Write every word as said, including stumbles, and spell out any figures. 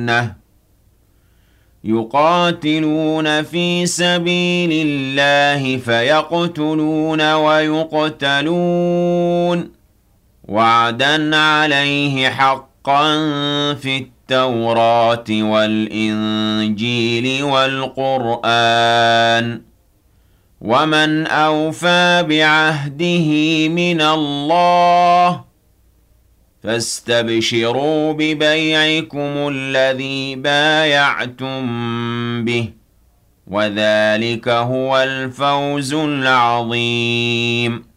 الجنة يقاتلون في سبيل الله فيقتلون ويقتلون وعدا عليه حقا في التوراة والإنجيل والقرآن ومن أوفى بعهده من الله فاستبشروا ببيعكم الذي بايعتم به وذلك هو الفوز العظيم.